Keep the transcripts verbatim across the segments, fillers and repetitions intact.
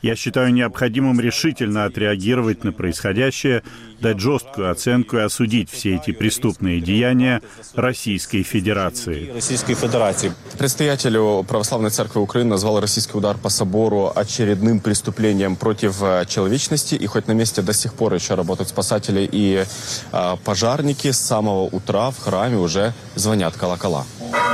Я считаю необходимым решительно отреагировать на происходящее, дать жесткую оценку и осудить все эти преступные деяния Российской Федерации. Российской Федерации. Предстоятелю Православной Церкви Украины назвал российский удар по собору очередным преступлением против человечности. И хоть на месте до сих пор еще работают спасатели и э, пожарники, с самого утра в храме уже звонят колокола.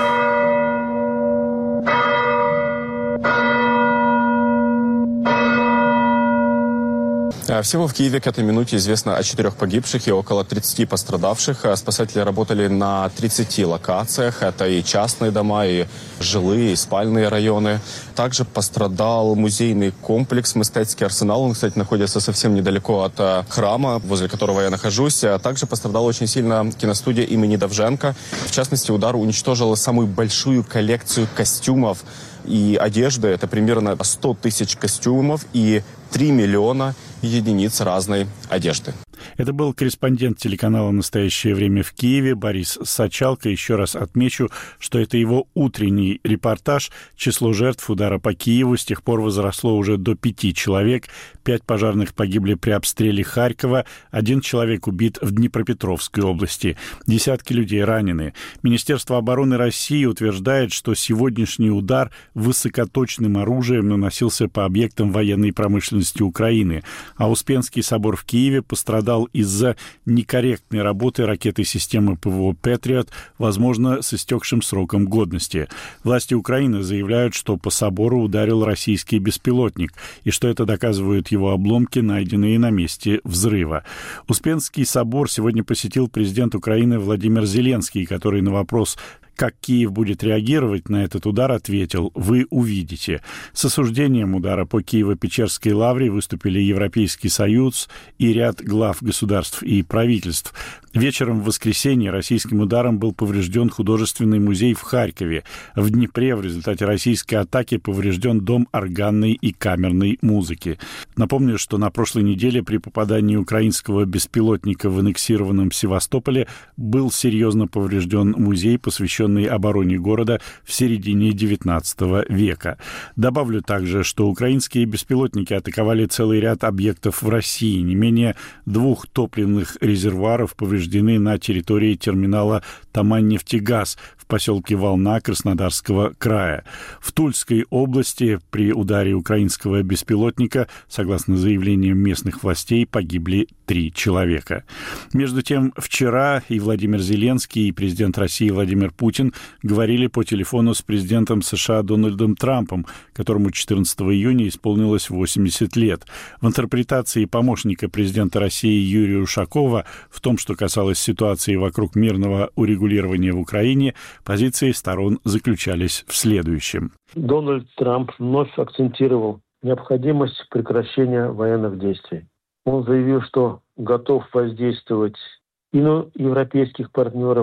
Всего в Киеве к этой минуте известно о четырех погибших и около тридцати пострадавших. Спасатели работали на тридцати локациях. Это и частные дома, и жилые, и спальные районы. Также пострадал музейный комплекс «Мистецкий арсенал». Он, кстати, находится совсем недалеко от храма, возле которого я нахожусь. Также пострадала очень сильно киностудия имени Довженко. В частности, удар уничтожил самую большую коллекцию костюмов и одежды. Это примерно сто тысяч костюмов и три миллиона единиц разной одежды. Это был корреспондент телеканала «Настоящее время» в Киеве Борис Сачалко. Еще раз отмечу, что это его утренний репортаж. Число жертв удара по Киеву с тех пор возросло уже до пяти человек. Пять пожарных погибли при обстреле Харькова. Один человек убит в Днепропетровской области. Десятки людей ранены. Министерство обороны России утверждает, что сегодняшний удар высокоточным оружием наносился по объектам военной промышленности Украины. А Успенский собор в Киеве пострадал из-за некорректной работы ракеты системы ПВО «Патриот», возможно, с истекшим сроком годности. Власти Украины заявляют, что по собору ударил российский беспилотник, и что это доказывают его обломки, найденные на месте взрыва. Успенский собор сегодня посетил президент Украины Владимир Зеленский, который на вопрос, как Киев будет реагировать на этот удар, ответил: «Вы увидите». С осуждением удара по Киево-Печерской лавре выступили Европейский Союз и ряд глав государств и правительств. Вечером в воскресенье российским ударом был поврежден художественный музей в Харькове. В Днепре в результате российской атаки поврежден дом органной и камерной музыки. Напомню, что на прошлой неделе при попадании украинского беспилотника в аннексированном Севастополе был серьезно поврежден музей, посвященный обороне города в середине девятнадцатого века. Добавлю также, что украинские беспилотники атаковали целый ряд объектов в России. Не менее двух топливных резервуаров повреждены на территории терминала «Тамань-нефтегаз» в поселке Волна Краснодарского края. В Тульской области при ударе украинского беспилотника, согласно заявлениям местных властей, погибли три человека. Между тем, вчера и Владимир Зеленский, и президент России Владимир Путин говорили по телефону с президентом США Дональдом Трампом, которому четырнадцатого июня исполнилось восемьдесят лет. В интерпретации помощника президента России Юрия Ушакова в том, что касалось ситуации вокруг мирного урегулирования в Украине, позиции сторон заключались в следующем. Дональд Трамп вновь акцентировал необходимость прекращения военных действий. Он заявил, что готов воздействовать и на европейских партнеров,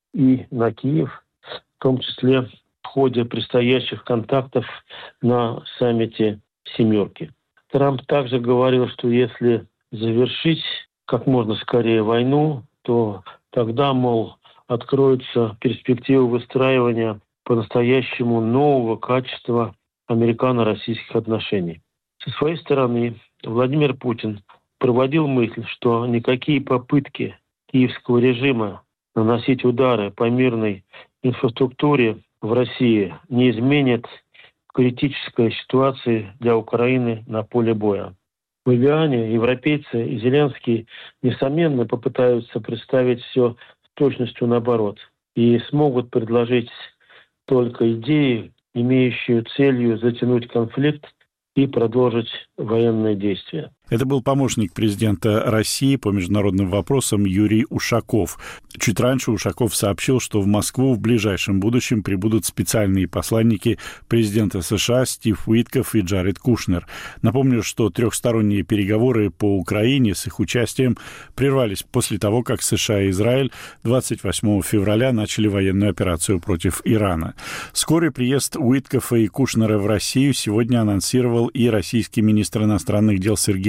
и на Киев, в том числе в ходе предстоящих контактов на саммите «семерки». Трамп также говорил, что если завершить как можно скорее войну, то тогда, мол, откроются перспективы выстраивания по-настоящему нового качества американо-российских отношений. Со своей стороны, Владимир Путин проводил мысль, что никакие попытки киевского режима наносить удары по мирной инфраструктуре в России не изменят критической ситуации для Украины на поле боя. В Эвиане европейцы и Зеленский, несомненно, попытаются представить все с точностью наоборот и смогут предложить только идеи, имеющие целью затянуть конфликт и продолжить военные действия. Это был помощник президента России по международным вопросам Юрий Ушаков. Чуть раньше Ушаков сообщил, что в Москву в ближайшем будущем прибудут специальные посланники президента США Стив Уитков и Джаред Кушнер. Напомню, что трехсторонние переговоры по Украине с их участием прервались после того, как США и Израиль двадцать восьмого февраля начали военную операцию против Ирана. Скорый приезд Уиткофа и Кушнера в Россию сегодня анонсировал и российский министр иностранных дел Сергей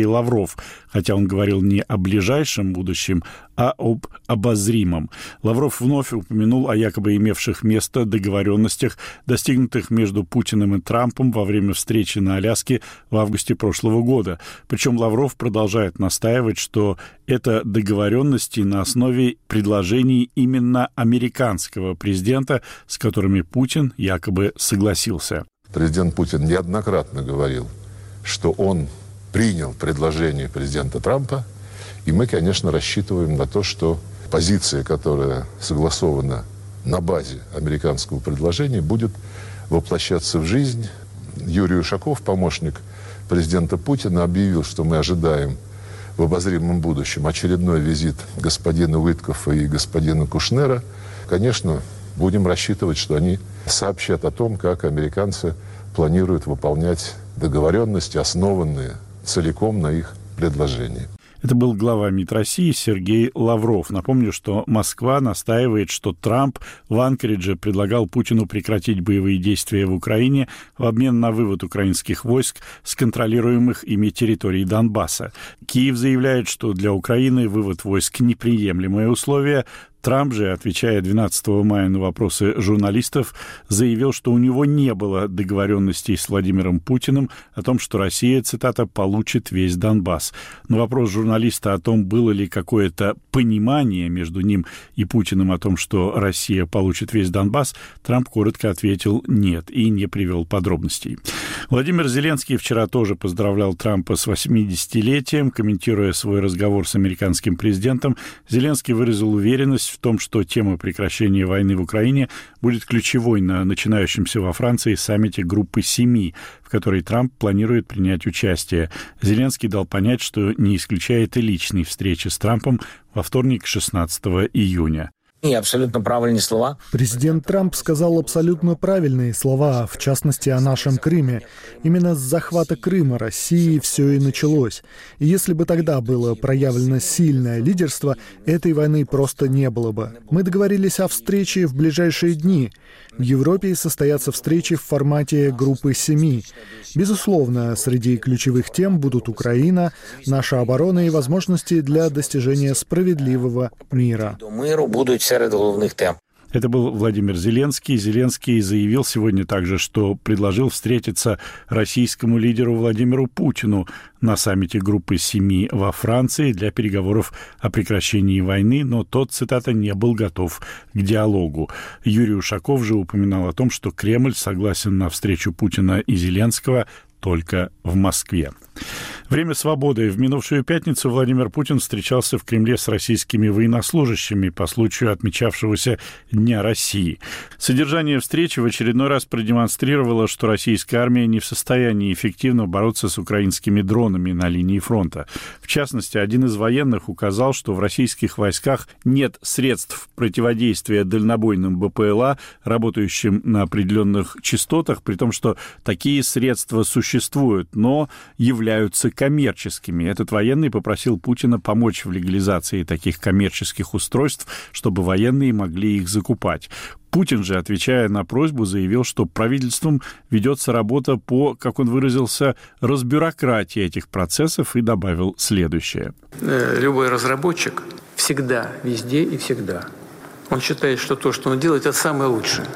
Сергей Лавров, хотя он говорил не о ближайшем будущем, а об обозримом. Лавров вновь упомянул о якобы имевших место договоренностях, достигнутых между Путиным и Трампом во время встречи на Аляске в августе прошлого года. Причем Лавров продолжает настаивать, что это договоренности на основе предложений именно американского президента, с которыми Путин якобы согласился. Президент Путин неоднократно говорил, что он принял предложение президента Трампа, и мы, конечно, рассчитываем на то, что позиция, которая согласована на базе американского предложения, будет воплощаться в жизнь. Юрий Ушаков, помощник президента Путина, объявил, что мы ожидаем в обозримом будущем очередной визит господина Уиткофа и господина Кушнера. Конечно, будем рассчитывать, что они сообщат о том, как американцы планируют выполнять договоренности, основанные целиком на их предложении. Это был глава МИД России Сергей Лавров. Напомню, что Москва настаивает, что Трамп в Анкоридже предлагал Путину прекратить боевые действия в Украине в обмен на вывод украинских войск с контролируемых ими территорий Донбасса. Киев заявляет, что для Украины вывод войск – неприемлемое условие. Трамп же, отвечая двенадцатого мая на вопросы журналистов, заявил, что у него не было договоренностей с Владимиром Путиным о том, что Россия, цитата, «получит весь Донбасс». На вопрос журналиста о том, было ли какое-то понимание между ним и Путиным о том, что Россия получит весь Донбасс, Трамп коротко ответил «нет» и не привел подробностей. Владимир Зеленский вчера тоже поздравлял Трампа с восьмидесятилетием. Комментируя свой разговор с американским президентом, Зеленский выразил уверенность в том, что тема прекращения войны в Украине будет ключевой на начинающемся во Франции саммите Группы семи, в которой Трамп планирует принять участие. Зеленский дал понять, что не исключает и личной встречи с Трампом во вторник, шестнадцатого июня. И абсолютно правильные слова. Президент Трамп сказал абсолютно правильные слова, в частности, о нашем Крыме. Именно с захвата Крыма России все и началось. И если бы тогда было проявлено сильное лидерство, этой войны просто не было бы. Мы договорились о встрече в ближайшие дни. В Европе состоятся встречи в формате Группы семи. Безусловно, среди ключевых тем будут Украина, наша оборона и возможности для достижения справедливого мира. До миру будут серед головных тем. Это был Владимир Зеленский. Зеленский заявил сегодня также, что предложил встретиться российскому лидеру Владимиру Путину на саммите Группы семи во Франции для переговоров о прекращении войны, но тот, цитата, не был готов к диалогу. Юрий Ушаков же упоминал о том, что Кремль согласен на встречу Путина и Зеленского только в Москве. Время свободы. В минувшую пятницу Владимир Путин встречался в Кремле с российскими военнослужащими по случаю отмечавшегося Дня России. Содержание встречи в очередной раз продемонстрировало, что российская армия не в состоянии эффективно бороться с украинскими дронами на линии фронта. В частности, один из военных указал, что в российских войсках нет средств противодействия дальнобойным БПЛА, работающим на определенных частотах, при том, что такие средства существуют, но являются коммерческими. Этот военный попросил Путина помочь в легализации таких коммерческих устройств, чтобы военные могли их закупать. Путин же, отвечая на просьбу, заявил, что правительством ведется работа по, как он выразился, разбюрократии этих процессов и добавил следующее. Любой разработчик всегда, везде и всегда. Он считает, что то, что он делает, это самое лучшее.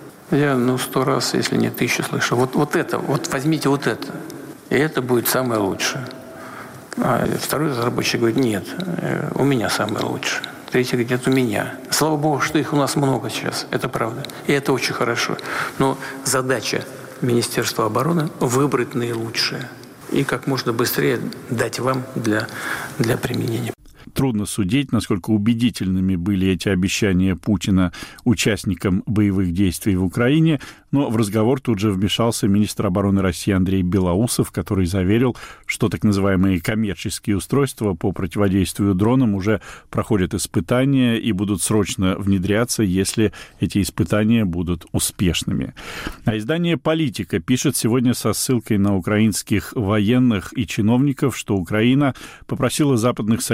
Я, ну, сто раз, если не тысячу, слышал. Вот, вот это, вот возьмите вот это. И это будет самое лучшее. А второй разработчик говорит, нет, у меня самое лучшее. Третий говорит, нет, у меня. Слава Богу, что их у нас много сейчас, это правда. И это очень хорошо. Но задача Министерства обороны выбрать наилучшее и как можно быстрее дать вам для, для применения. Трудно судить, насколько убедительными были эти обещания Путина участникам боевых действий в Украине, но в разговор тут же вмешался министр обороны России Андрей Белоусов, который заверил, что так называемые коммерческие устройства по противодействию дронам уже проходят испытания и будут срочно внедряться, если эти испытания будут успешными. А издание «Политика» пишет сегодня со ссылкой на украинских военных и чиновников, что Украина попросила западных союзников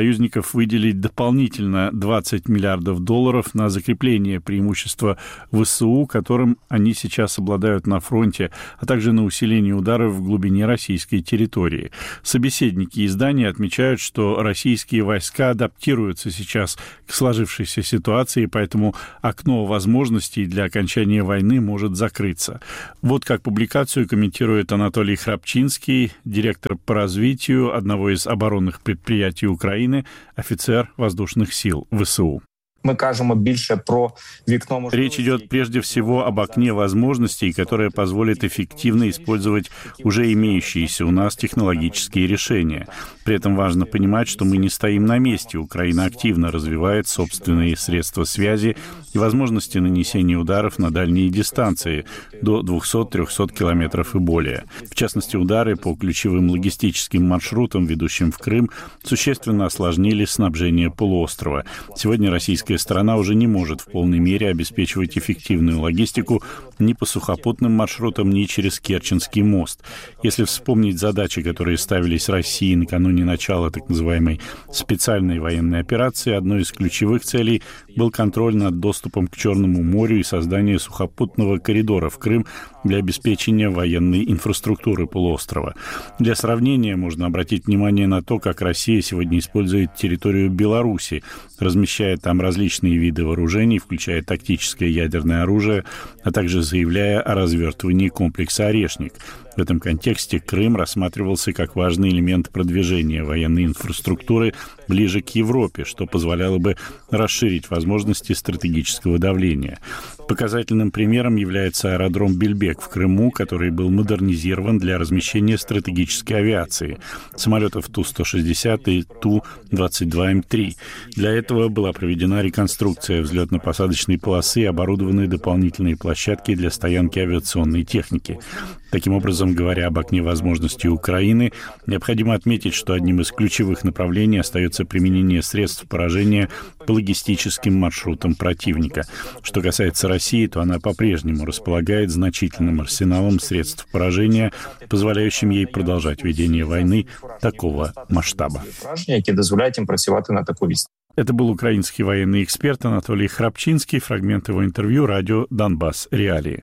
готов выделить дополнительно двадцать миллиардов долларов на закрепление преимущества ВСУ, которым они сейчас обладают на фронте, а также на усиление ударов в глубине российской территории. Собеседники издания отмечают, что российские войска адаптируются сейчас к сложившейся ситуации, поэтому окно возможностей для окончания войны может закрыться. Вот как публикацию комментирует Анатолий Храпчинский, директор по развитию одного из оборонных предприятий Украины, офицер воздушных сил ВСУ. Мы кажемо більше про вікно можливостей. Речь идет прежде всего об окне возможностей, которое позволит эффективно использовать уже имеющиеся у нас технологические решения. При этом важно понимать, что мы не стоим на месте. Украина активно развивает собственные средства связи и возможности нанесения ударов на дальние дистанции до двухсот-трехсот километров и более. В частности, удары по ключевым логистическим маршрутам, ведущим в Крым, существенно осложнили снабжение полуострова. Сегодня российская сторона уже не может в полной мере обеспечивать эффективную логистику ни по сухопутным маршрутам, ни через Керченский мост. Если вспомнить задачи, которые ставились России накануне начала так называемой специальной военной операции, одной из ключевых целей был контроль над доступом к Черному морю и создание сухопутного коридора в Крым для обеспечения военной инфраструктуры полуострова. Для сравнения можно обратить внимание на то, как Россия сегодня использует территорию Беларуси, размещая там различные виды вооружений, включая тактическое ядерное оружие, а также заявляя о развертывании комплекса «Орешник». В этом контексте Крым рассматривался как важный элемент продвижения военной инфраструктуры ближе к Европе, что позволяло бы расширить возможности стратегического давления. Показательным примером является аэродром Бельбек в Крыму, который был модернизирован для размещения стратегической авиации, самолетов Ту сто шестьдесят и Ту двадцать два М три. Для этого была проведена реконструкция взлетно-посадочной полосы и оборудованы дополнительные площадки для стоянки авиационной техники. Таким образом, говоря об окне возможностей Украины, необходимо отметить, что одним из ключевых направлений остается применение средств поражения по логистическим маршрутам противника. Что касается России, то она по-прежнему располагает значительным арсеналом средств поражения, позволяющим ей продолжать ведение войны такого масштаба. Які дозволяють їм працювати на таку відстань. Это был украинский военный эксперт Анатолий Храпчинский. Фрагмент его интервью радио «Донбасс. Реалии».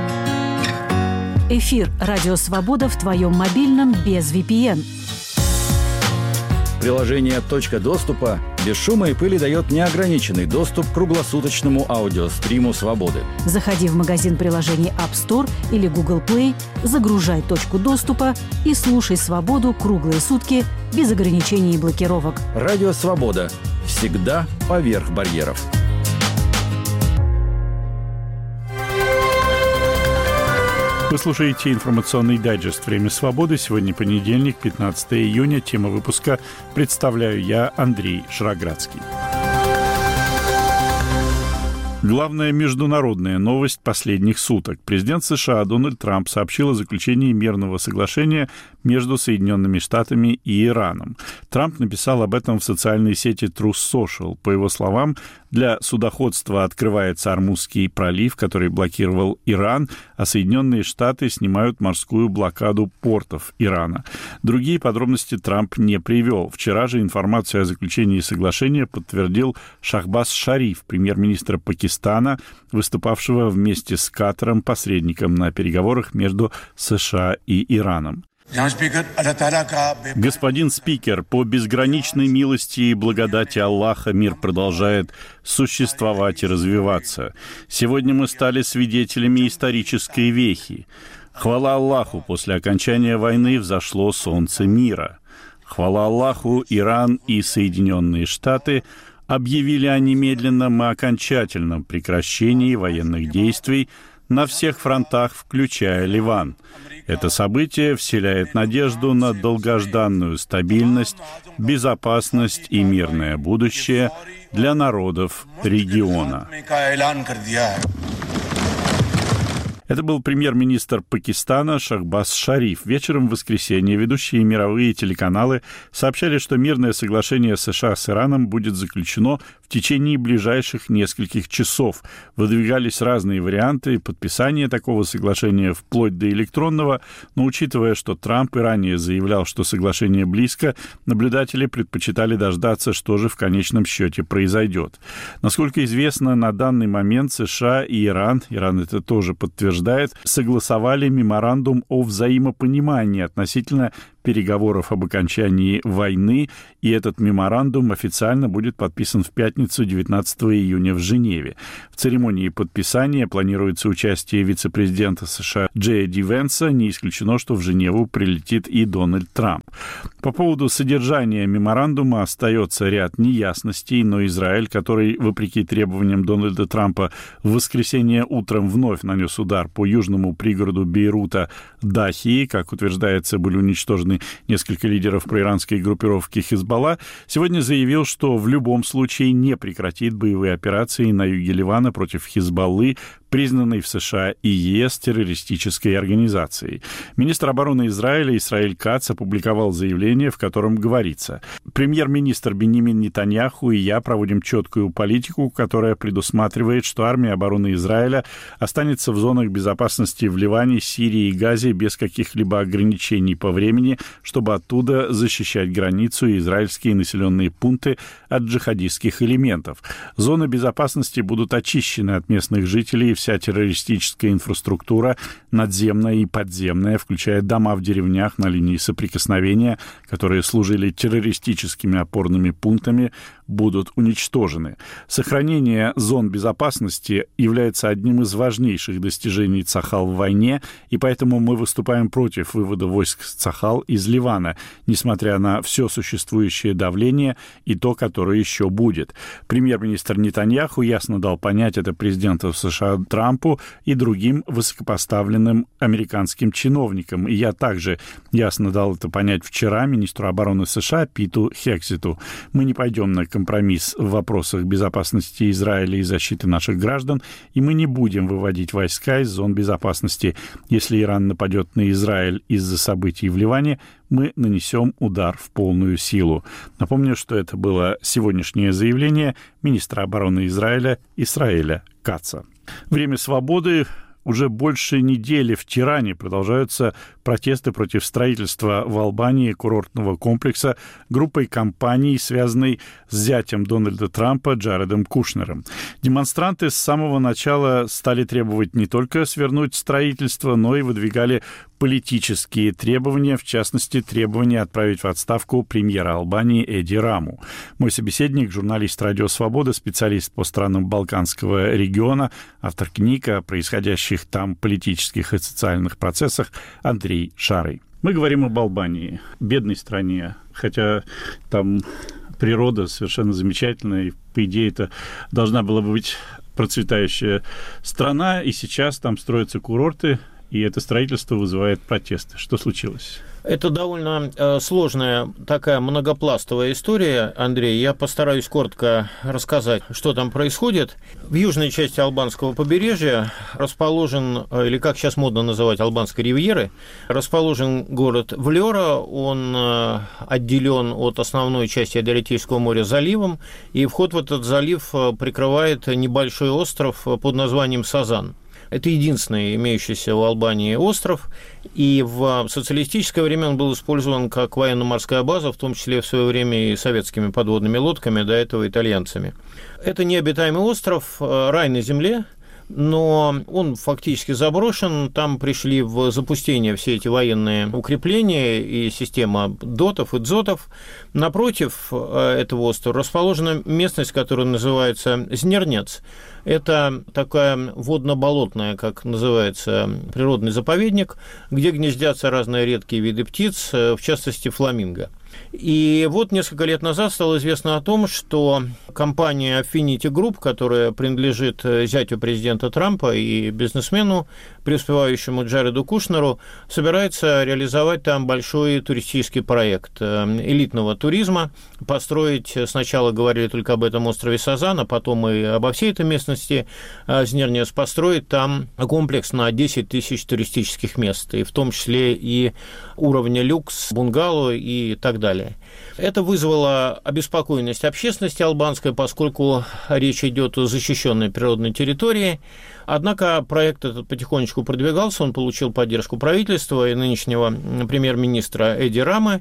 Эфир «Радио Свобода» в твоем мобильном без ви пи эн. Приложение «Точка доступа» без шума и пыли дает неограниченный доступ к круглосуточному аудиостриму «Свободы». Заходи в магазин приложений App Store или Google Play, загружай «Точку доступа» и слушай «Свободу» круглые сутки без ограничений и блокировок. «Радио Свобода» всегда поверх барьеров. Вы слушаете информационный дайджест «Время свободы». Сегодня понедельник, пятнадцатое июня. Тема выпуска представляю я, Андрей Шраградский. Главная международная новость последних суток. Президент США Дональд Трамп сообщил о заключении мирного соглашения между Соединенными Штатами и Ираном. Трамп написал об этом в социальной сети Truth Social. По его словам, для судоходства открывается Ормузский пролив, который блокировал Иран, а Соединенные Штаты снимают морскую блокаду портов Ирана. Другие подробности Трамп не привел. Вчера же информацию о заключении соглашения подтвердил Шахбаз Шариф, премьер-министр Пакистана, выступавшего вместе с Катаром посредником на переговорах между США и Ираном. Господин спикер, по безграничной милости и благодати Аллаха мир продолжает существовать и развиваться. Сегодня мы стали свидетелями исторической вехи. Хвала Аллаху, после окончания войны взошло солнце мира. Хвала Аллаху, Иран и Соединенные Штаты объявили о немедленном и окончательном прекращении военных действий на всех фронтах, включая Ливан. Это событие вселяет надежду на долгожданную стабильность, безопасность и мирное будущее для народов региона. Это был премьер-министр Пакистана Шахбаз Шариф. Вечером в воскресенье ведущие мировые телеканалы сообщали, что мирное соглашение США с Ираном будет заключено в течение ближайших нескольких часов. Выдвигались разные варианты подписания такого соглашения вплоть до электронного, но учитывая, что Трамп и ранее заявлял, что соглашение близко, наблюдатели предпочитали дождаться, что же в конечном счете произойдет. Насколько известно, на данный момент США и Иран, Иран это тоже подтверждает, согласовали меморандум о взаимопонимании относительно переговоров об окончании войны, и этот меморандум официально будет подписан в пятницу, девятнадцатого июня в Женеве. В церемонии подписания планируется участие вице-президента США Джея Ди Венса. Не исключено, что в Женеву прилетит и Дональд Трамп. По поводу содержания меморандума остается ряд неясностей, но Израиль, который, вопреки требованиям Дональда Трампа, в воскресенье утром вновь нанес удар по южному пригороду Бейрута Дахии, как утверждается, были уничтожены несколько лидеров проиранской группировки Хизбалла, сегодня заявил, что в любом случае не прекратит боевые операции на юге Ливана против Хизбаллы, признанной в США и ЕС террористической организацией. Министр обороны Израиля Исраэль Кац опубликовал заявление, в котором говорится: «Премьер-министр Биньямин Нетаньяху и я проводим четкую политику, которая предусматривает, что армия обороны Израиля останется в зонах безопасности в Ливане, Сирии и Газе без каких-либо ограничений по времени, чтобы оттуда защищать границу и израильские населенные пункты от джихадистских элементов. Зоны безопасности будут очищены от местных жителей, вся террористическая инфраструктура, надземная и подземная, включая дома в деревнях на линии соприкосновения, которые служили террористическими опорными пунктами, будут уничтожены. Сохранение зон безопасности является одним из важнейших достижений Цахал в войне, и поэтому мы выступаем против вывода войск Цахал из Ливана, несмотря на все существующее давление и то, которое еще будет. Премьер-министр Нетаньяху ясно дал понять это президенту США Трампу и другим высокопоставленным американским чиновникам. И я также ясно дал это понять вчера министру обороны США Питу Хексету. Мы не пойдем на компромисс в вопросах безопасности Израиля и защиты наших граждан, и мы не будем выводить войска из зон безопасности. Если Иран нападет на Израиль из-за событий в Ливане, мы нанесем удар в полную силу. Напомню, что это было сегодняшнее заявление министра обороны Израиля Исраэля Каца. Время свободы. Уже больше недели в Тиране продолжаются протесты против строительства в Албании курортного комплекса группой компаний, связанной с зятем Дональда Трампа Джаредом Кушнером. Демонстранты с самого начала стали требовать не только свернуть строительство, но и выдвигали политические требования, в частности, требования отправить в отставку премьера Албании Эди Раму. Мой собеседник, журналист «Радио Свобода», специалист по странам Балканского региона, автор книг о происходящих там политических и социальных процессах Андрей Шарый. Мы говорим об Албании, бедной стране, хотя там природа совершенно замечательная, и, по идее, это должна была быть процветающая страна, и сейчас там строятся курорты, и это строительство вызывает протесты. Что случилось? Это довольно э, сложная такая многопластовая история, Андрей. Я постараюсь коротко рассказать, что там происходит. В южной части албанского побережья расположен, или как сейчас модно называть, албанской ривьеры, расположен город Влёра. Он э, отделен от основной части Адриатического моря заливом, и вход в этот залив прикрывает небольшой остров под названием Сазан. Это единственный имеющийся в Албании остров, и в социалистическое время он был использован как военно-морская база, в том числе в свое время и советскими подводными лодками, до этого итальянцами. Это необитаемый остров, рай на земле, но он фактически заброшен, там пришли в запустение все эти военные укрепления и система дотов и дзотов. Напротив этого острова расположена местность, которая называется Знернец. Это такая водно-болотная, как называется, природный заповедник, где гнездятся разные редкие виды птиц, в частности, фламинго. И вот несколько лет назад стало известно о том, что компания Affinity Group, которая принадлежит зятю президента Трампа и бизнесмену, преуспевающему Джареду Кушнеру, собирается реализовать там большой туристический проект элитного туризма, построить, сначала говорили только об этом острове Сазан, а потом и обо всей этой местности Знернец, построить там комплекс на десять тысяч туристических мест, и в том числе и уровня люкс, бунгало и так далее. далее. Это вызвало обеспокоенность общественности албанской, поскольку речь идет о защищенной природной территории. Однако проект этот потихонечку продвигался, он получил поддержку правительства и нынешнего премьер-министра Эди Рамы,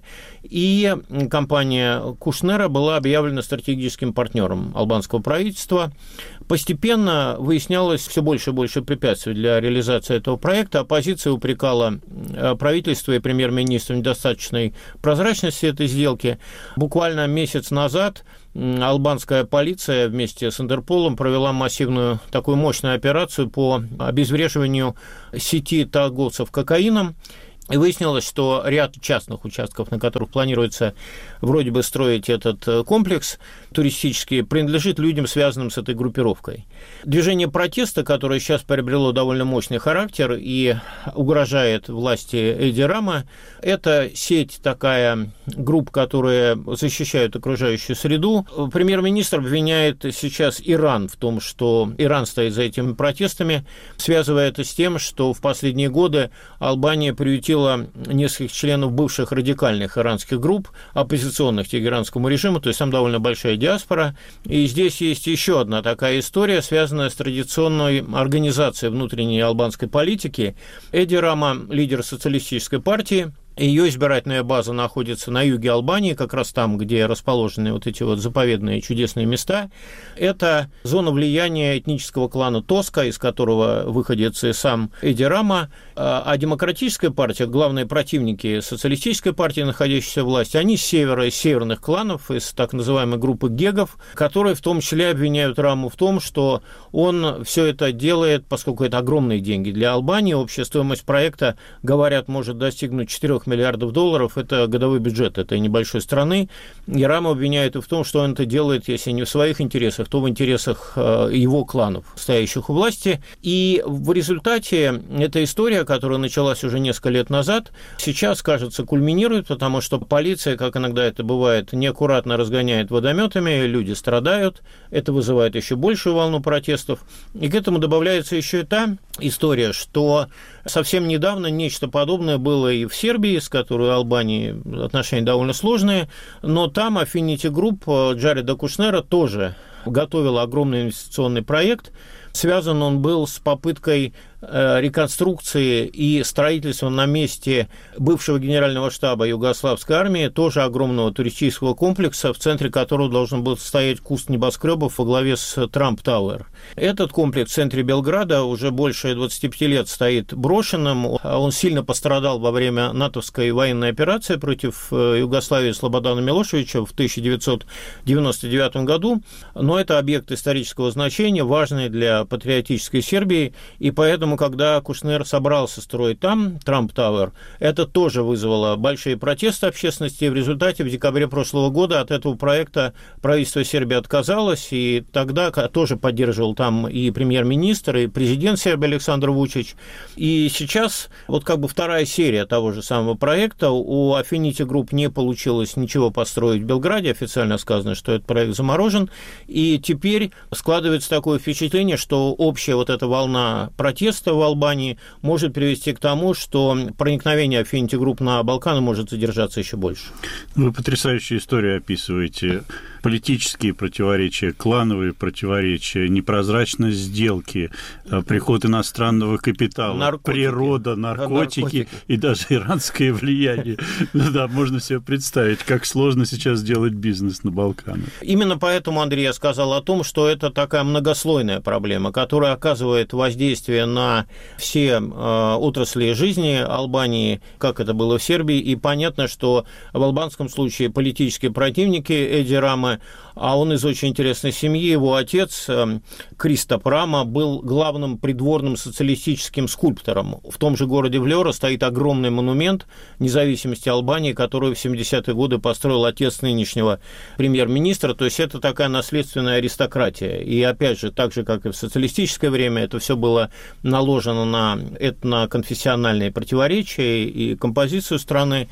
и компания Кушнера была объявлена стратегическим партнером албанского правительства. Постепенно выяснялось все больше и больше препятствий для реализации этого проекта. Оппозиция упрекала правительство и премьер-министра в недостаточной прозрачности этой сделки. Буквально месяц назад албанская полиция вместе с Интерполом провела массивную такую мощную операцию по обезвреживанию сети торговцев кокаином. И выяснилось, что ряд частных участков, на которых планируется вроде бы строить этот комплекс туристический, принадлежит людям, связанным с этой группировкой. Движение протеста, которое сейчас приобрело довольно мощный характер и угрожает власти Эди Рама, это сеть такая групп, которые защищают окружающую среду. Премьер-министр обвиняет сейчас Иран в том, что Иран стоит за этими протестами, связывая это с тем, что в последние годы Албания приютила нескольких членов бывших радикальных иранских групп, оппозиционных тегеранскому режиму, то есть там довольно большая диаспора. И здесь есть еще одна такая история, связанная с традиционной организацией внутренней албанской политики. Эди Рама – лидер социалистической партии. Ее избирательная база находится на юге Албании, как раз там, где расположены вот эти вот заповедные чудесные места. Это зона влияния этнического клана Тоска, из которого выходец и сам Эди Рама. А демократическая партия, главные противники социалистической партии, находящейся в власти, они с севера, из северных кланов, из так называемой группы гегов, которые в том числе обвиняют Раму в том, что он все это делает, поскольку это огромные деньги для Албании. Общая стоимость проекта, говорят, может достигнуть четырёх миллиардов долларов, это годовой бюджет этой небольшой страны. И Рама обвиняет в том, что он это делает, если не в своих интересах, то в интересах его кланов, стоящих у власти. И в результате эта история, которая началась уже несколько лет назад, сейчас, кажется, кульминирует, потому что полиция, как иногда это бывает, неаккуратно разгоняет водометами, люди страдают, это вызывает еще большую волну протестов. И к этому добавляется еще и та история, что совсем недавно нечто подобное было и в Сербии, с которой у Албании отношения довольно сложные, но там Affinity Group Джареда Кушнера тоже готовила огромный инвестиционный проект. Связан он был с попыткой реконструкции и строительства на месте бывшего генерального штаба Югославской армии, тоже огромного туристического комплекса, в центре которого должен был стоять куст небоскребов во главе с Трамп Тауэр. Этот комплекс в центре Белграда уже больше двадцати пяти лет стоит брошенным. Он сильно пострадал во время натовской военной операции против Югославии Слободана Милошевича в тысяча девятьсот девяносто девятом году, но это объект исторического значения, важный для патриотической Сербии, и поэтому, когда Кушнер собрался строить там Трамп Тауэр, это тоже вызвало большие протесты общественности. В результате в декабре прошлого года от этого проекта правительство Сербии отказалось, и тогда тоже поддерживал там и премьер-министр, и президент Сербии Александр Вучич. И сейчас вот как бы вторая серия того же самого проекта. У Affinity Group не получилось ничего построить в Белграде, официально сказано, что этот проект заморожен, и теперь складывается такое впечатление, что общая вот эта волна протеста в Албании может привести к тому, что проникновение Affinity Group на Балканы может задержаться еще больше. Вы потрясающую историю описываете. Политические противоречия, клановые противоречия, непрозрачность сделки, приход иностранного капитала, наркотики. природа, наркотики, наркотики и даже иранское влияние. Да, можно себе представить, как сложно сейчас делать бизнес на Балканах. Именно поэтому, Андрей, я сказал о том, что это такая многослойная проблема, которая оказывает воздействие на все э, отрасли жизни Албании, как это было в Сербии, и понятно, что в албанском случае политические противники Эди Рамы, а он из очень интересной семьи, его отец э, Кристоп Рама был главным придворным социалистическим скульптором. В том же городе Влёра стоит огромный монумент независимости Албании, который в семидесятые годы построил отец нынешнего премьер-министра, то есть это такая наследственная аристократия. И опять же, так же, как и в социалистическое время, это все было наложено на этноконфессиональные противоречия и композицию страны.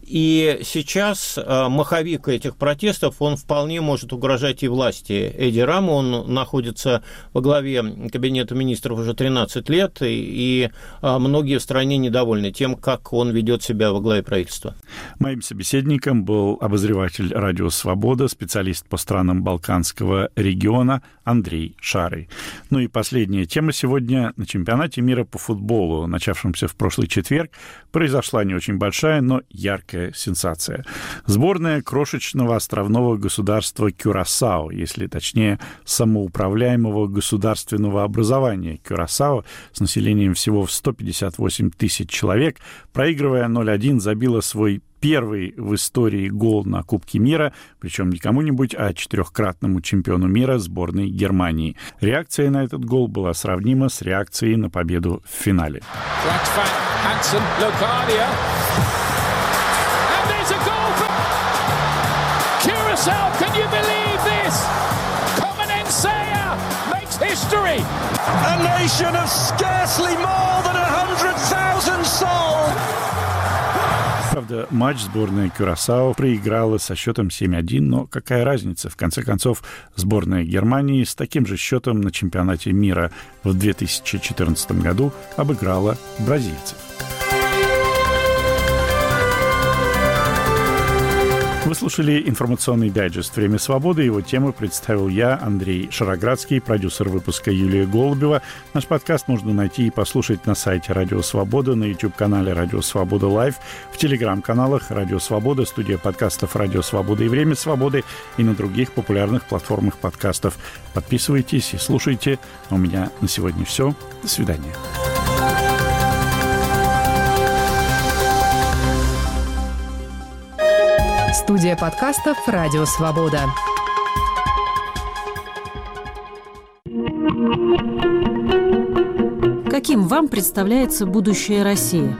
И сейчас маховик этих протестов, он вполне может угрожать и власти Эдди Рама. Он находится во главе Кабинета министров уже тринадцать лет, и многие в стране недовольны тем, как он ведет себя во главе правительства. Моим собеседником был обозреватель «Радио Свобода», специалист по странам Балканского региона Андрей Шарый. Ну и последняя тема сегодня. На чемпионате мира по футболу, начавшемся в прошлый четверг, произошла не очень большая, но яркая сенсация. Сборная крошечного островного государства Кюрасао, если точнее самоуправляемого государственного образования Кюрасао с населением всего в сто пятьдесят восемь тысяч человек, проигрывая ноль один, забила свой первый в истории гол на Кубке мира, причем не кому-нибудь, а четырехкратному чемпиону мира сборной Германии. Реакция на этот гол была сравнима с реакцией на победу в финале. Правда, матч сборная Кюрасао проиграла со счетом семь один, но какая разница? В конце концов, сборная Германии с таким же счетом на чемпионате мира в две тысячи четырнадцатом году обыграла бразильцев. Вы слушали информационный дайджест «Время свободы». Его тему представил я, Андрей Шароградский, продюсер выпуска Юлия Голубева. Наш подкаст можно найти и послушать на сайте «Радио Свобода», на YouTube-канале «Радио Свобода Лайв», в телеграм-каналах «Радио Свобода», студия подкастов «Радио Свобода» и «Время свободы» и на других популярных платформах подкастов. Подписывайтесь и слушайте. У меня на сегодня все. До свидания. Студия подкастов «Радио Свобода». Каким вам представляется будущее России?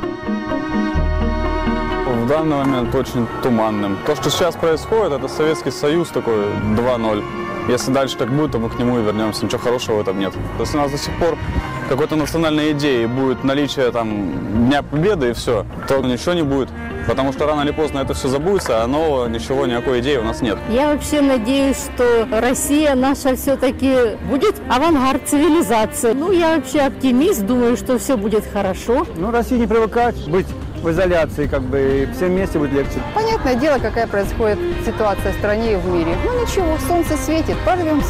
В данный момент очень туманным. То, что сейчас происходит, это Советский Союз такой два ноль. Если дальше так будет, то мы к нему и вернемся. Ничего хорошего в этом нет. Если у нас до сих пор какой-то национальной идеи будет наличие там Дня Победы и все, то ничего не будет. Потому что рано или поздно это все забудется, а нового ничего, никакой идеи у нас нет. Я вообще надеюсь, что Россия наша все-таки будет авангард цивилизации. Ну, я вообще оптимист, думаю, что все будет хорошо. Ну, России не привыкать быть в изоляции, как бы, и всем вместе будет легче. Понятное дело, какая происходит ситуация в стране и в мире. Ну, ничего, солнце светит, прорвемся.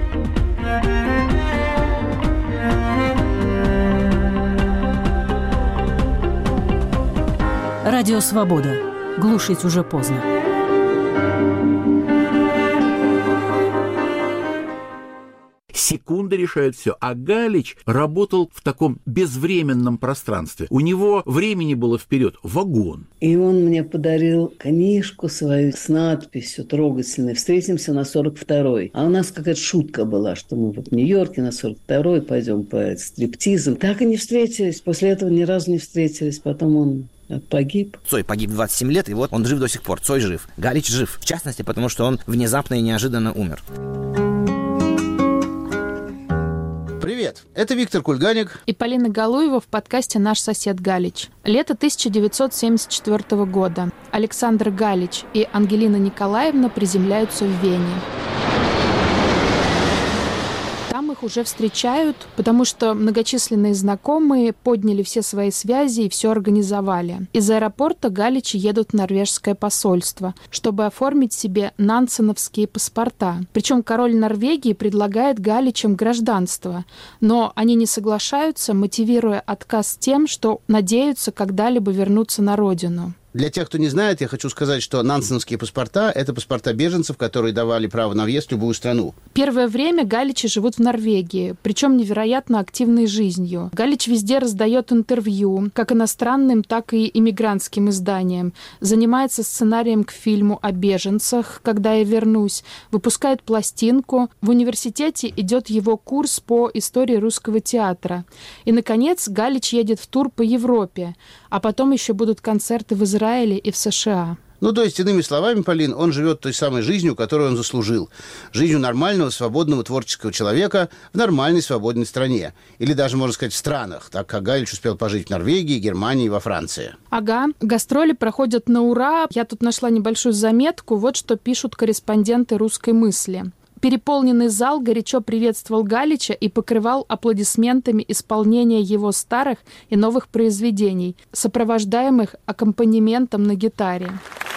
Радио Свобода. Глушить уже поздно. Секунды решают все. А Галич работал в таком безвременном пространстве. У него времени было вперед вагон. И он мне подарил книжку свою с надписью трогательной «Встретимся на сорок второй». А у нас какая-то шутка была, что мы вот в Нью-Йорке на сорок второй пойдем по стриптизам. Так и не встретились. После этого ни разу не встретились. Потом он погиб. Цой погиб в двадцать семь лет, и вот он жив до сих пор. Цой жив. Галич жив. В частности, потому что он внезапно и неожиданно умер. Привет, это Виктор Кульганик и Полина Галуева в подкасте «Наш сосед Галич». Лето тысяча девятьсот семьдесят четвёртого года. Александр Галич и Ангелина Николаевна приземляются в Вене. Там их уже встречают, потому что многочисленные знакомые подняли все свои связи и все организовали. Из аэропорта Галичи едут в норвежское посольство, чтобы оформить себе нансеновские паспорта. Причем король Норвегии предлагает Галичам гражданство, но они не соглашаются, мотивируя отказ тем, что надеются когда-либо вернуться на родину. Для тех, кто не знает, я хочу сказать, что нансеновские паспорта – это паспорта беженцев, которые давали право на въезд в любую страну. Первое время Галичи живут в Норвегии, причем невероятно активной жизнью. Галич везде раздает интервью, как иностранным, так и иммигрантским изданиям, занимается сценарием к фильму о беженцах «Когда я вернусь», выпускает пластинку, в университете идет его курс по истории русского театра. И, наконец, Галич едет в тур по Европе, а потом еще будут концерты в Израиле и в США. Ну, то есть, иными словами, Полин, он живет той самой жизнью, которую он заслужил. Жизнью нормального, свободного, творческого человека в нормальной, свободной стране. Или даже, можно сказать, в странах, так как Галич успел пожить в Норвегии, Германии и во Франции. Ага, гастроли проходят на ура. Я тут нашла небольшую заметку. Вот что пишут корреспонденты «Русской мысли». Переполненный зал горячо приветствовал Галича и покрывал аплодисментами исполнение его старых и новых произведений, сопровождаемых аккомпанементом на гитаре.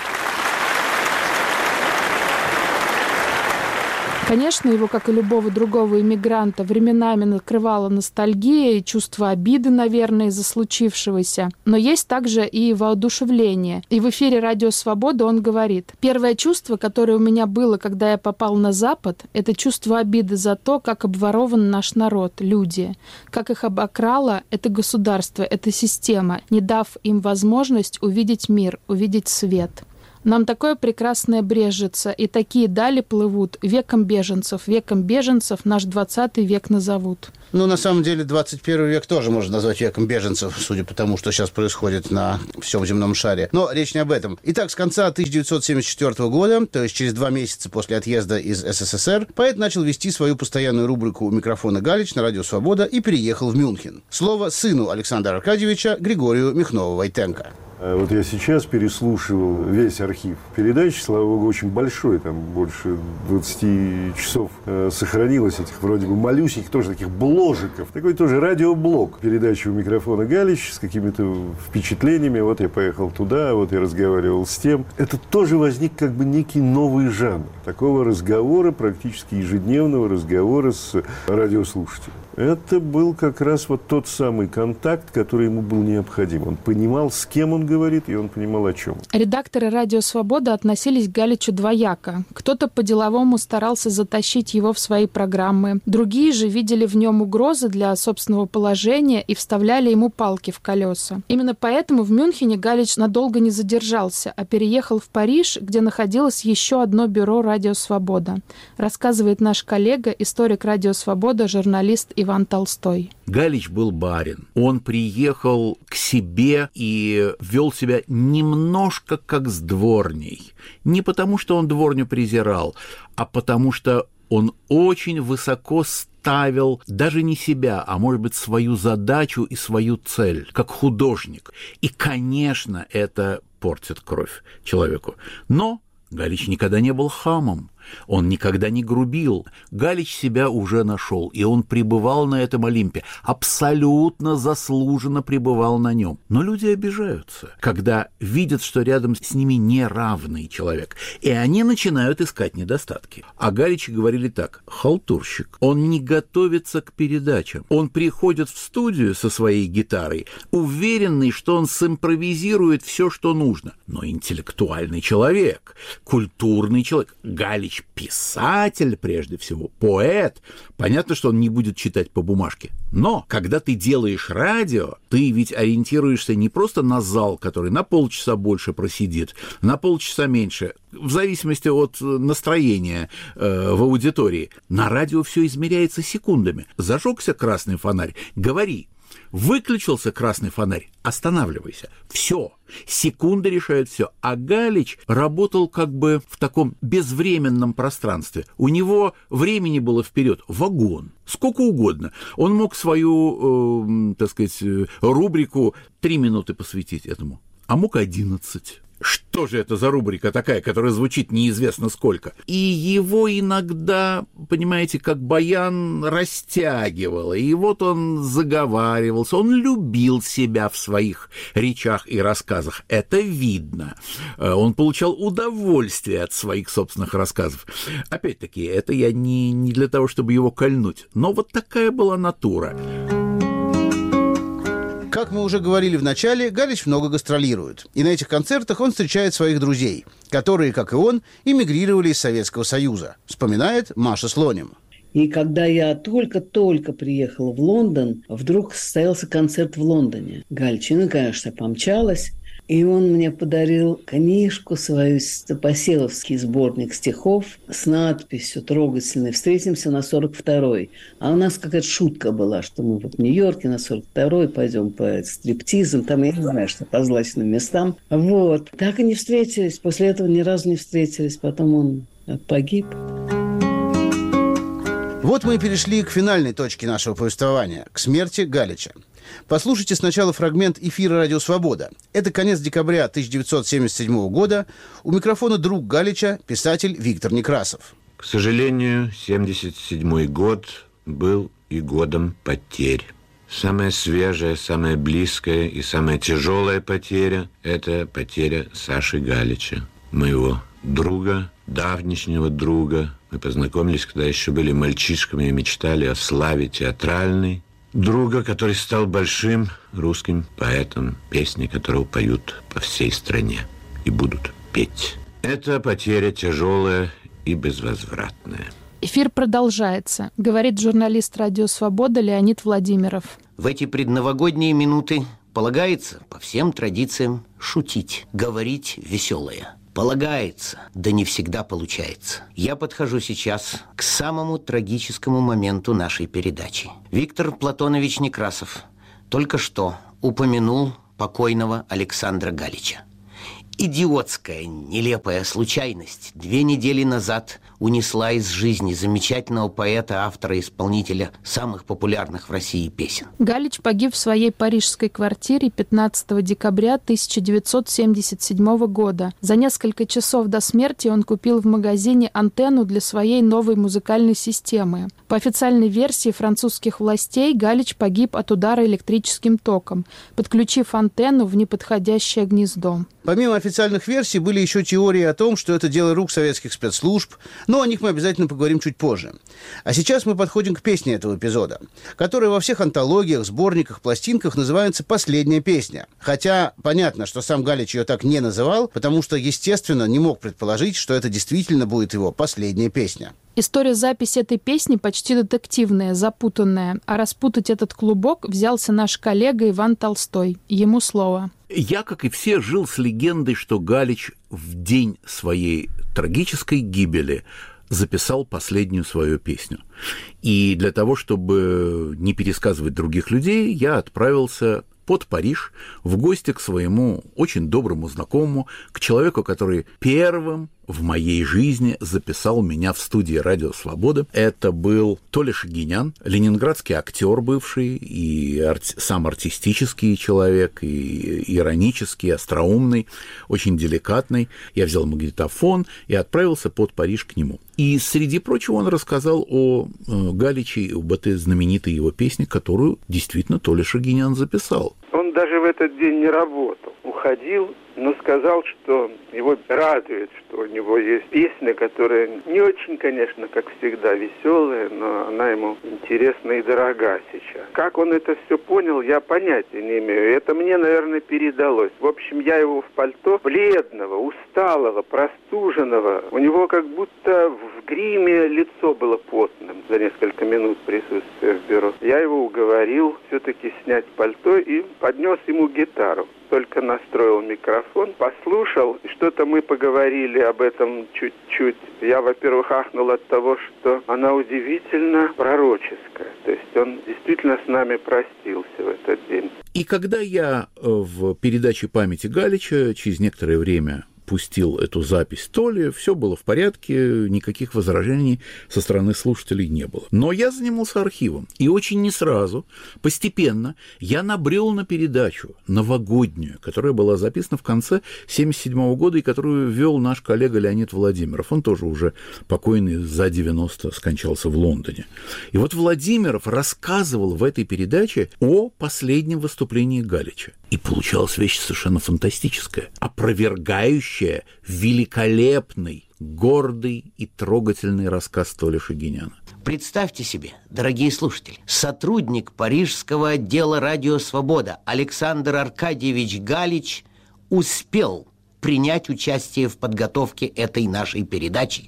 Конечно, его, как и любого другого иммигранта, временами накрывала ностальгия и чувство обиды, наверное, из-за случившегося. Но есть также и воодушевление. И в эфире «Радио Свобода» он говорит: «Первое чувство, которое у меня было, когда я попал на Запад, это чувство обиды за то, как обворован наш народ, люди, как их обокрало это государство, эта система, не дав им возможность увидеть мир, увидеть свет». Нам такое прекрасное брежется, и такие дали плывут, веком беженцев, веком беженцев наш двадцатый век назовут. Ну, на самом деле, двадцать первый век тоже можно назвать веком беженцев, судя по тому, что сейчас происходит на всем земном шаре. Но речь не об этом. Итак, с конца тысяча девятьсот семьдесят четвёртого года, то есть через два месяца после отъезда из СССР, поэт начал вести свою постоянную рубрику «У микрофона Галич» на Радио Свобода и переехал в Мюнхен. Слово сыну Александра Аркадьевича Григорию Михнову-Войтенко. Вот я сейчас переслушивал весь архив передач, слава богу, очень большой, там больше двадцати часов э, сохранилось этих вроде бы малюсеньких, тоже таких бложиков. Такой тоже радиоблог. Передача «У микрофона Галич» с какими-то впечатлениями. Вот я поехал туда, вот я разговаривал с тем. Это тоже возник как бы некий новый жанр такого разговора, практически ежедневного разговора с радиослушателем. Это был как раз вот тот самый контакт, который ему был необходим. Он понимал, с кем он говорит, и он понимал, о чем. Редакторы «Радио Свобода» относились к Галичу двояко. Кто-то по-деловому старался затащить его в свои программы. Другие же видели в нем угрозы для собственного положения и вставляли ему палки в колеса. Именно поэтому в Мюнхене Галич надолго не задержался, а переехал в Париж, где находилось еще одно бюро «Радио Свобода». Рассказывает наш коллега, историк «Радио Свобода», журналист Иван Толстой. Галич был барин. Он приехал к себе и вел себя немножко как с дворней. Не потому, что он дворню презирал, а потому, что он очень высоко ставил даже не себя, а, может быть, свою задачу и свою цель, как художник. И, конечно, это портит кровь человеку. Но Галич никогда не был хамом. Он никогда не грубил. Галич себя уже нашел, и он пребывал на этом Олимпе, абсолютно заслуженно пребывал на нем. Но люди обижаются, когда видят, что рядом с ними неравный человек, и они начинают искать недостатки. О Галиче говорили так: халтурщик. Он не готовится к передачам. Он приходит в студию со своей гитарой, уверенный, что он симпровизирует все, что нужно. Но интеллектуальный человек, культурный человек. Галич писатель, прежде всего, поэт. Понятно, что он не будет читать по бумажке. Но, когда ты делаешь радио, ты ведь ориентируешься не просто на зал, который на полчаса больше просидит, на полчаса меньше, в зависимости от настроения э, в аудитории. На радио все измеряется секундами. Зажегся красный фонарь, говори. Выключился красный фонарь, останавливайся. Все. Секунды решают все. А Галич работал как бы в таком безвременном пространстве. У него времени было вперед вагон. Сколько угодно. Он мог свою, э, так сказать, рубрику три минуты посвятить этому. А мог одиннадцать. Что же это за рубрика такая, которая звучит неизвестно сколько? И его иногда, понимаете, как баян растягивало. И вот он заговаривался, он любил себя в своих речах и рассказах. Это видно. Он получал удовольствие от своих собственных рассказов. Опять-таки, это я не, не для того, чтобы его кольнуть. Но вот такая была натура. Как мы уже говорили в начале, Галич много гастролирует. И на этих концертах он встречает своих друзей, которые, как и он, эмигрировали из Советского Союза. Вспоминает Маша Слоним. И когда я только-только приехала в Лондон, вдруг состоялся концерт в Лондоне. Галичина, конечно, помчалась. И он мне подарил книжку свою, Поселовский сборник стихов с надписью трогательной «Встретимся на сорок второй». А у нас какая-то шутка была, что мы вот в Нью-Йорке на сорок второй пойдем по стриптизам, там, я не знаю, что по злачным местам. Вот. Так и не встретились. После этого ни разу не встретились. Потом он погиб. Вот мы и перешли к финальной точке нашего повествования, к смерти Галича. Послушайте сначала фрагмент эфира «Радио Свобода». Это конец декабря тысяча девятьсот семьдесят седьмого года. У микрофона друг Галича, писатель Виктор Некрасов. К сожалению, семьдесят седьмой год был и годом потерь. Самая свежая, самая близкая и самая тяжелая потеря – это потеря Саши Галича, моего друга, давнишнего друга. Мы познакомились, когда еще были мальчишками и мечтали о славе театральной. Друга, который стал большим русским поэтом, песни которого поют по всей стране и будут петь. Это потеря тяжелая и безвозвратная. Эфир продолжается, говорит журналист «Радио Свобода» Леонид Владимиров. В эти предновогодние минуты полагается, по всем традициям, шутить, говорить веселое. Полагается, да не всегда получается. Я подхожу сейчас к самому трагическому моменту нашей передачи. Виктор Платонович Некрасов только что упомянул покойного Александра Галича. Идиотская, нелепая случайность две недели назад унесла из жизни замечательного поэта, автора и исполнителя самых популярных в России песен. Галич погиб в своей парижской квартире пятнадцатого декабря тысяча девятьсот семьдесят седьмого года. За несколько часов до смерти он купил в магазине антенну для своей новой музыкальной системы. По официальной версии французских властей, Галич погиб от удара электрическим током, подключив антенну в неподходящее гнездо. Помимо официальных версий были еще теории о том, что это дело рук советских спецслужб, но о них мы обязательно поговорим чуть позже. А сейчас мы подходим к песне этого эпизода, которая во всех антологиях, сборниках, пластинках называется «Последняя песня». Хотя понятно, что сам Галич ее так не называл, потому что, естественно, не мог предположить, что это действительно будет его последняя песня. История записи этой песни почти детективная, запутанная. А распутать этот клубок взялся наш коллега Иван Толстой. Ему слово. Я, как и все, жил с легендой, что Галич в день своей трагической гибели записал последнюю свою песню. И для того, чтобы не пересказывать других людей, я отправился под Париж в гости к своему очень доброму знакомому, к человеку, который первым в моей жизни записал меня в студии «Радио Свобода». Это был Толя Шагинян, ленинградский актер бывший, и арти- сам артистический человек, и иронический, остроумный, очень деликатный. Я взял магнитофон и отправился под Париж к нему. И, среди прочего, он рассказал о э, Галиче, об этой знаменитой его песне, которую действительно Толя Шагинян записал. Он даже в этот день не работал. Уходил, но сказал, что его радует, что у него есть песня, которая не очень, конечно, как всегда, веселая, но она ему интересна и дорога сейчас. Как он это все понял, я понятия не имею. Это мне, наверное, передалось. В общем, я его в пальто бледного, усталого, простуженного. У него как будто в гриме лицо было потным за несколько минут присутствия в бюро. Я его уговорил все-таки снять пальто и поднес ему гитару. Только настроил микрофон, послушал, и что-то мы поговорили об этом чуть-чуть. Я, во-первых, ахнул от того, что она удивительно пророческая. То есть он действительно с нами простился в этот день. И когда я в передаче «Памяти Галича» через некоторое время пустил эту запись Толе, все было в порядке, никаких возражений со стороны слушателей не было. Но я занимался архивом, и очень не сразу, постепенно я набрел на передачу новогоднюю, которая была записана в конце семьдесят седьмого года и которую вел наш коллега Леонид Владимиров. Он тоже уже покойный за девяносто скончался в Лондоне. И вот Владимиров рассказывал в этой передаче о последнем выступлении Галича. И получалась вещь совершенно фантастическая, опровергающая великолепный, гордый и трогательный рассказ Толи Шагиняна. Представьте себе, дорогие слушатели, сотрудник парижского отдела «Радио Свобода» Александр Аркадьевич Галич успел принять участие в подготовке этой нашей передачи.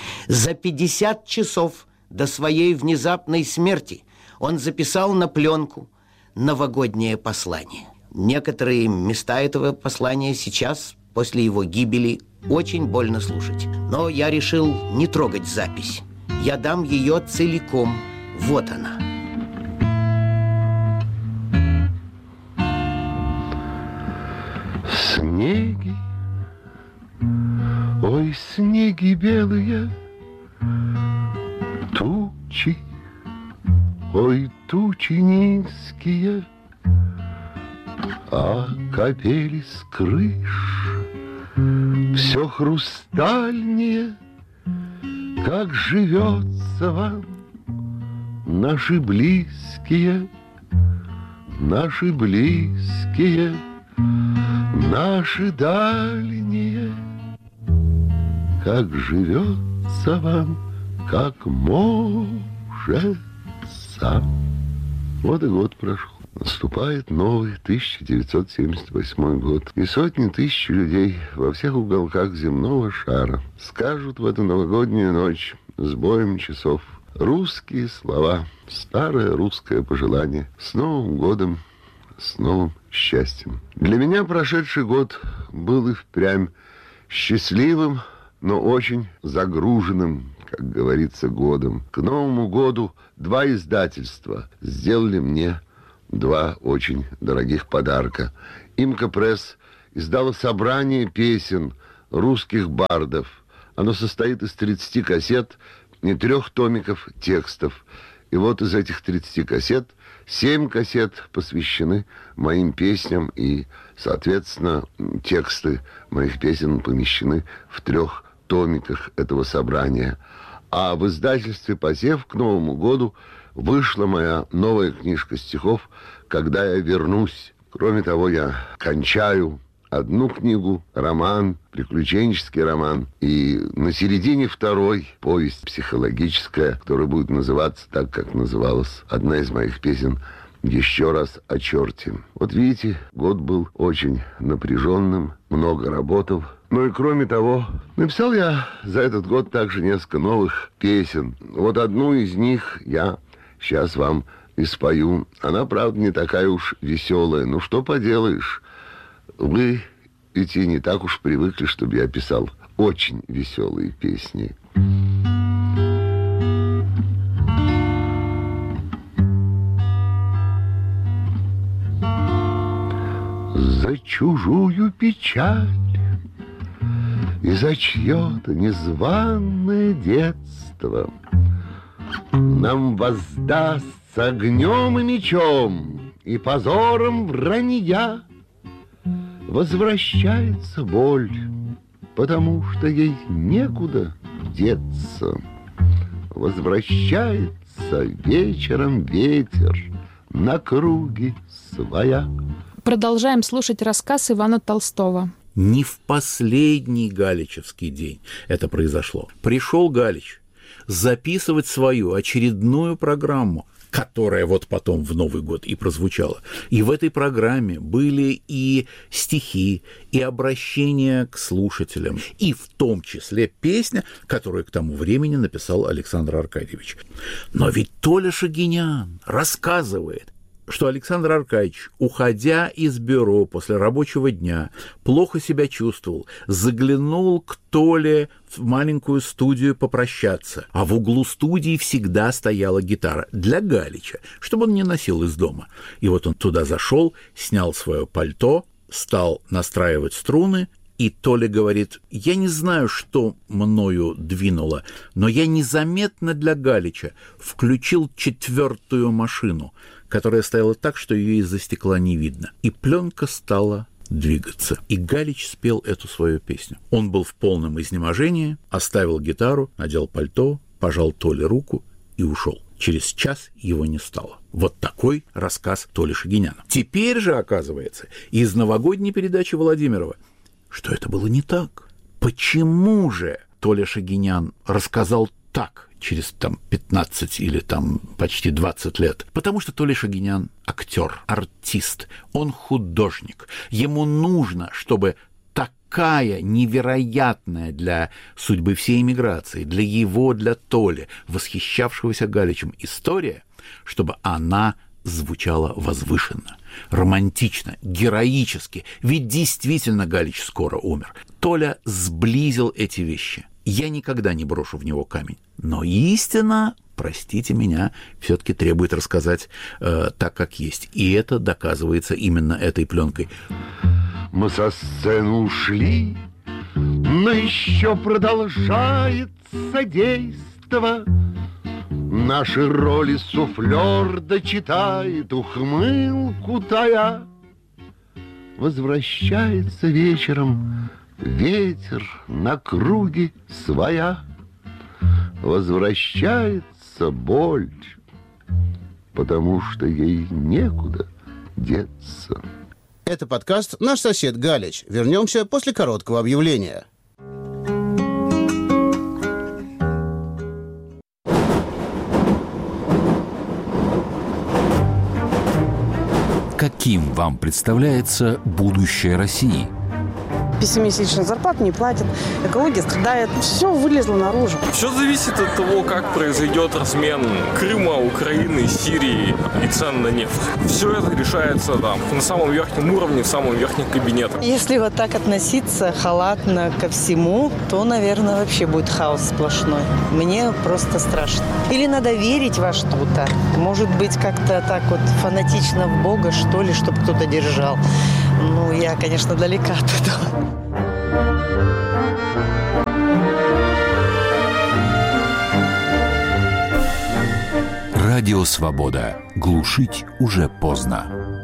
За пятьдесят часов до своей внезапной смерти он записал на пленку новогоднее послание. Некоторые места этого послания сейчас, после его гибели, очень больно слушать. Но я решил не трогать запись. Я дам ее целиком. Вот она. Снеги, ой, снеги белые, тучи, ой, тучи низкие, а капели с крыш все хрустальнее. Как живется вам, наши близкие, наши близкие, наши дальние. Как живется вам, как может сам. Вот и год прошел. Наступает новый тысяча девятьсот семьдесят восьмой год. И сотни тысяч людей во всех уголках земного шара скажут в эту новогоднюю ночь с боем часов русские слова, старое русское пожелание: с Новым годом, с новым счастьем. Для меня прошедший год был и впрямь счастливым, но очень загруженным, как говорится, годом. К Новому году два издательства сделали мне два очень дорогих подарка. Имка Пресс издала собрание песен русских бардов. Оно состоит из тридцати кассет и трех томиков текстов. И вот из этих тридцати кассет семь кассет посвящены моим песням, и, соответственно, тексты моих песен помещены в трех томиках этого собрания. А в издательстве «Посев» к Новому году вышла моя новая книжка стихов «Когда я вернусь». Кроме того, я кончаю одну книгу, роман, приключенческий роман, и на середине второй повесть психологическая, которая будет называться так, как называлась одна из моих песен «Еще раз о черте». Вот видите, год был очень напряженным, много работал. Ну и кроме того, написал я за этот год также несколько новых песен. Вот одну из них я сейчас вам и спою. Она, правда, не такая уж веселая. Ну, что поделаешь? Вы ведь и не так уж привыкли, чтобы я писал очень веселые песни. За чужую печаль и за чье-то незваное детство нам воздастся огнем и мечом и позором вранья. Возвращается боль, потому что ей некуда деться. Возвращается вечером ветер на круги своя. Продолжаем слушать рассказ Ивана Толстого. Не в последний галичевский день это произошло. Пришел Галич записывать свою очередную программу, которая вот потом в Новый год и прозвучала. И в этой программе были и стихи, и обращения к слушателям, и в том числе песня, которую к тому времени написал Александр Аркадьевич. Но ведь Толя Шагинян рассказывает, что Александр Аркадьевич, уходя из бюро после рабочего дня, плохо себя чувствовал, заглянул к Толе в маленькую студию попрощаться, а в углу студии всегда стояла гитара для Галича, чтобы он не носил из дома. И вот он туда зашел, снял свое пальто, стал настраивать струны, и Толя говорит: я не знаю, что мною двинуло, но я незаметно для Галича включил четвертую машину, которая стояла так, что ее из-за стекла не видно. И пленка стала двигаться. И Галич спел эту свою песню. Он был в полном изнеможении, оставил гитару, надел пальто, пожал Толе руку и ушел. Через час его не стало. Вот такой рассказ Толи Шагиняна. Теперь же оказывается из новогодней передачи Владимирова, что это было не так. Почему же Толя Шагинян рассказал так через там пятнадцать или там почти двадцать лет? Потому что Толя Шагинян актер, артист, он художник. Ему нужно, чтобы такая невероятная для судьбы всей эмиграции, для его, для Толи, восхищавшегося Галичем история, чтобы она звучало возвышенно, романтично, героически. Ведь действительно Галич скоро умер. Толя сблизил эти вещи. Я никогда не брошу в него камень. Но истина, простите меня, все-таки требует рассказать э, так, как есть. И это доказывается именно этой пленкой. Мы со сцены ушли, но еще продолжается действо. Наши роли суфлер дочитает, ухмылку тая. Возвращается вечером ветер на круге своя. Возвращается боль, потому что ей некуда деться. Это подкаст «Наш сосед Галич». Вернемся после короткого объявления. Каким вам представляется будущее России? Пятимесячных зарплат не платят, экология страдает, все вылезло наружу. Все зависит от того, как произойдет размен Крыма, Украины, Сирии и цен на нефть. Все это решается там на самом верхнем уровне, в самом верхнем кабинете. Если вот так относиться халатно ко всему, то, наверное, вообще будет хаос сплошной. Мне просто страшно. Или надо верить во что-то. Может быть, как-то так вот фанатично в Бога, что ли, чтобы кто-то держал. Ну, я, конечно, далека от этого. Радио «Свобода». Глушить уже поздно.